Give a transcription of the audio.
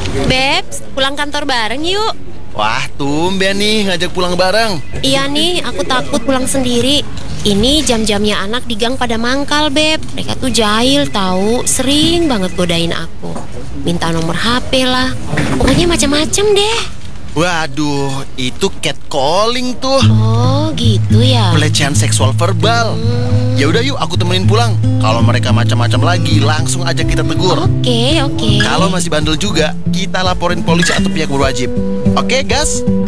Bebs, pulang kantor bareng yuk. Wah, tumben nih ngajak pulang bareng. Iya nih, aku takut pulang sendiri. Ini jam-jamnya anak di gang pada mangkal, Beb. Mereka tuh jahil tahu, sering banget godain aku. Minta nomor HP lah. Pokoknya macam-macam deh. Waduh, itu catcalling tuh. Oh, gitu ya. Pelecehan seksual verbal. Ya udah yuk, aku temenin pulang. Kalau mereka macam-macam lagi, langsung aja kita tegur. Oke. Kalau masih bandel juga, kita laporin polisi atau pihak berwajib. Oke, gas?